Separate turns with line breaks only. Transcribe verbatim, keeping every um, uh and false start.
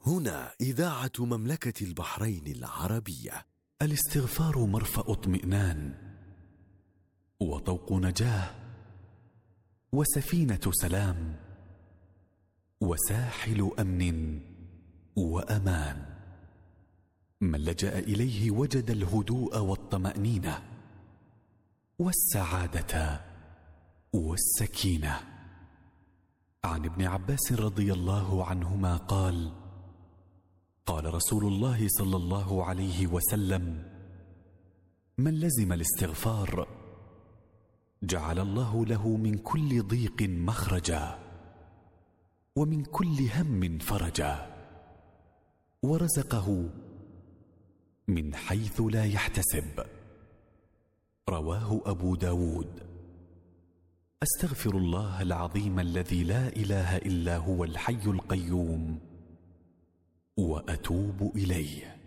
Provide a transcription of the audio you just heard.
هنا إذاعة مملكة البحرين العربية.
الاستغفار مرفأ اطمئنان وطوق نجاة وسفينة سلام وساحل أمن وأمان. من لجأ إليه وجد الهدوء والطمأنينة والسعادة والسكينة. عن ابن عباس رضي الله عنهما قال: قال رسول الله صلى الله عليه وسلم: من لزم الاستغفار جعل الله له من كل ضيق مخرجا ومن كل هم فرجا ورزقه من حيث لا يحتسب. رواه أبو داود. أستغفر الله العظيم الذي لا إله إلا هو الحي القيوم وأتوب إليه.